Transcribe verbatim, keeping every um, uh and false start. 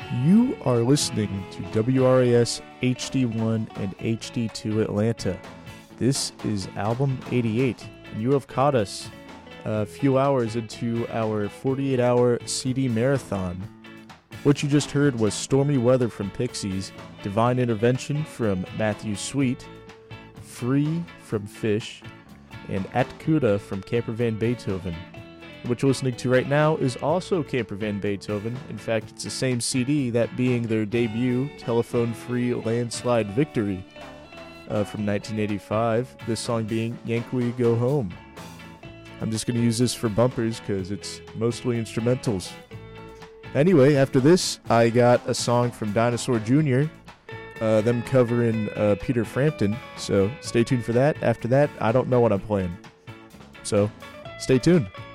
You are listening to W R A S H D one and H D two Atlanta. This is Album eighty-eight, and you have caught us a few hours into our forty-eight hour C D marathon. What you just heard was Stormy Weather from Pixies, Divine Intervention from Matthew Sweet, Free from Fish, and At Kuda from Camper Van Beethoven. What you're listening to right now is also Camper Van Beethoven. In fact, it's the same C D, that being their debut, Telephone-Free Landslide Victory uh, from nineteen eighty-five, this song being Yank We Go Home. I'm just going to use this for bumpers because it's mostly instrumentals. Anyway, after this, I got a song from Dinosaur Junior, uh, them covering uh, Peter Frampton, so stay tuned for that. After that, I don't know what I'm playing. So, stay tuned.